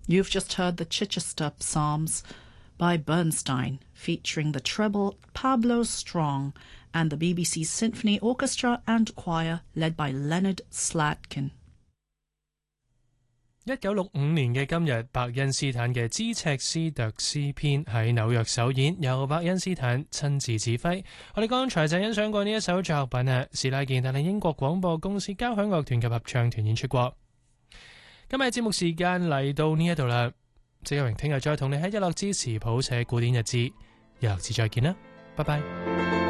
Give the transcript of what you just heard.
You've just heard the Chichester Psalms by Bernstein, featuring the treble Pablo Strong and the BBC Symphony Orchestra and Choir led by Leonard Slatkin。 1965年嘅今日，伯恩斯坦嘅《茲赤斯特詩篇》喺紐約首演，由伯恩斯坦親自指揮。我哋剛才就欣賞過呢一首作品啊，史拉健帶領英國廣播公司交響樂團及合唱團演出過。今日節目時間嚟到呢一度啦，謝永榮聽日再同你喺日落之時譜寫古典日誌，日落之再見啦，拜拜。